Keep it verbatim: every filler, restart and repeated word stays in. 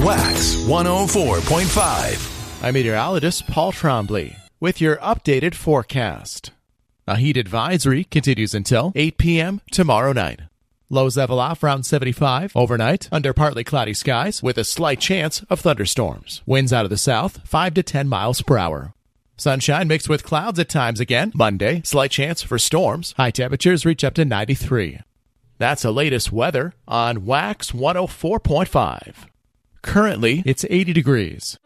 Wax one oh four point five. I'm meteorologist Paul Trombley with your updated forecast. A heat advisory continues until eight p.m. tomorrow night. Lows level off around seventy-five overnight under partly cloudy skies with a slight chance of thunderstorms. Winds out of the south, five to ten miles per hour. Sunshine mixed with clouds at times again. Monday, slight chance for storms. High temperatures reach up to ninety-three. That's the latest weather on Wax one oh four point five. Currently, it's eighty degrees.